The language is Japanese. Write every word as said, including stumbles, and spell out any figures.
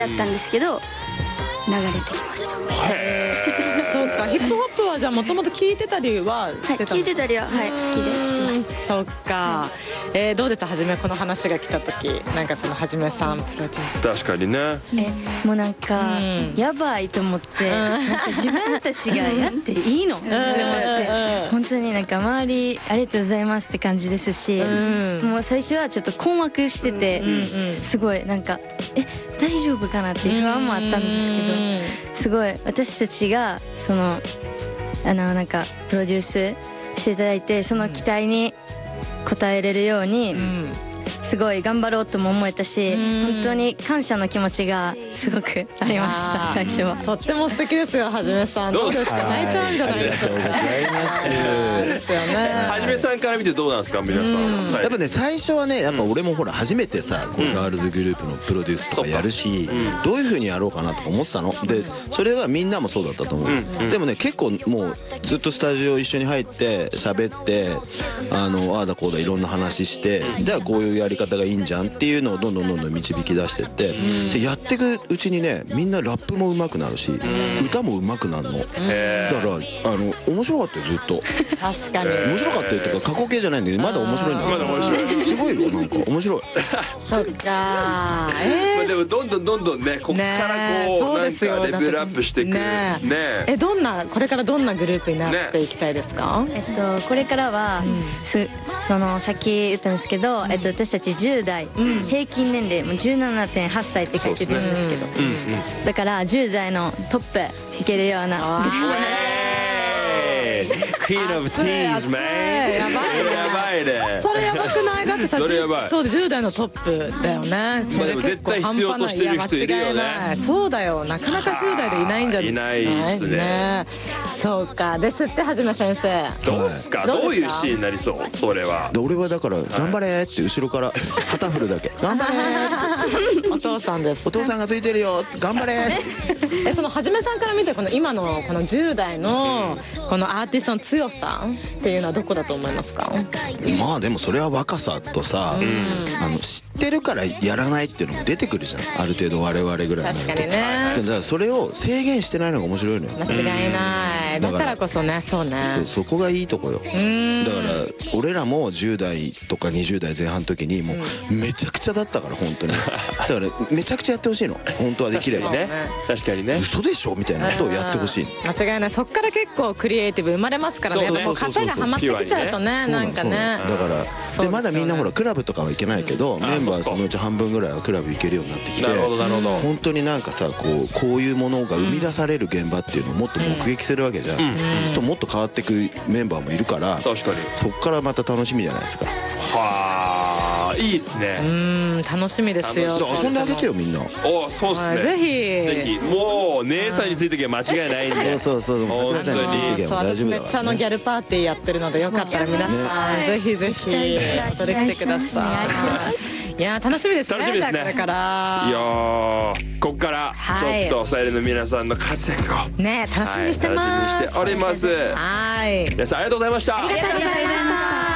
だったんですけど流れてきました。 そうか、ヒップホップはじゃあもともと聞いてたりはしてたの？ はい、聞いてたりは、はい、好きで。 そっか、はい、えー、どうです？はじめこの話が来た時、なんかそのはじめさんプロデュース。 確かにね。 え、もうなんか、うん、やばいと思って、なんか自分たちがやっていいのって思って、本当になんか周りありがとうございますって感じですし、うん、もう最初はちょっと困惑してて、うんうん、すごいなんかえ大丈夫かなっていう不安もあったんですけど、すごい私たちがそのあのなんかプロデュースしていただいて、その期待に応えれるように、うん、すごい頑張ろうとも思えたし、本当に感謝の気持ちがすごくありました。最初はとっても素敵ですよ。はじめさんどうですか？泣いちゃうんじゃないですか？ありがとうございますはじめさんから見てどうなんですか皆さん？ やっぱね最初はねやっぱ俺もほら初めてさこうガールズグループのプロデュースとかやるし、どういう風にやろうかなとか思ってたので、それはみんなもそうだったと思う。でもね結構もうずっとスタジオ一緒に入って喋ってあのああだこうだいろんな話して、じゃあこういうやり方がいいんじゃんっていうのをどんどんどんどん導き出してって、でやっていくうちにねみんなラップも上手くなるし歌も上手くなるの。だからあの面白かったよずっと。 確かに面白かったよっていうか過去形じゃないんだけどまだ面白いんだけど。まだ面白い。すごいよなんか面白い。 そっか。 まあでもどんどんどんどんねこっからこうなんかレベルアップしていくね。 えどんなこれからどんなグループになっていきたいですか？ えっとこれからはそのさっき言ったんですけど、えっと私たちじゅう代平均年齢も じゅうななてんはっさいって書いてるんですけど、だからじゅう代のトップいけるようなグループになりたい。 Queen of Teens, man. やばいね。それやばくない？だってさ、そうじゅう代のトップだよね。 まあでも絶対必要としてる人いるよね。 そうだよ。なかなかじゅう代でいないんじゃない？ いないですね。 そうか。ですってはじめ先生。 どうですか？どういうシーンになりそう？それは。 俺はだから頑張れって後ろから旗振るだけ。頑張れって。 お父さんです。 お父さんがついてるよ。頑張れ。 えそのはじめさんから見てこの今のこのじゅう代のこのアーティストの強さっていうのはどこだと思いますか？ まあでもそれは若さとさ、あの知ってるからやらないっていうのも出てくるじゃん。ある程度我々ぐらいになると。 確かにね。 だからそれを制限してないのが面白いのよ。 間違いない。だからこそね、そうね。 そうそこがいいとこよ。だから俺らもじゅう代とかにじゅう代前半の時にもうめちゃくちゃだったから本当に。だからめちゃくちゃやってほしいの。本当はできれば。 確かにね。 嘘でしょみたいなことをやってほしい。 間違いない。そっから結構クリエイティブ生まれますからね。もう型がはまってきちゃうとね、なんかね。 だからでまだみんなほらクラブとかは行けないけど、メンバーそのうち半分ぐらいはクラブ行けるようになってきて、本当になんかさこうこういうものが生み出される現場っていうのをもっと目撃するわけじゃん。そうするともっと変わっていくメンバーもいるから、そっからまた楽しみじゃないですか。 はあ、いいですね。 うん、楽しみですよ。 遊んであげてよみんな。 お、そうっすね。 ぜひぜひ。もう姉さんについてきゃ間違いないんで。 そうそうそう。 本当に。 私めっちゃのギャルパーティーやってるのでよかったら皆さんぜひぜひ踊り来てください。いや楽しみですね。 楽しみですね。 だから。 いやこっからちょっとサイレンの皆さんの活躍をね楽しみにしてます。 楽しみにしております。 はい。 皆さんありがとうございました。 ありがとうございました。